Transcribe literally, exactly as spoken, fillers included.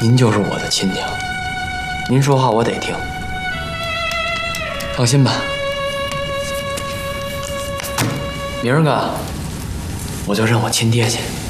您就是我的亲娘，您说话我得听。放心吧，明儿个我就认我亲爹去。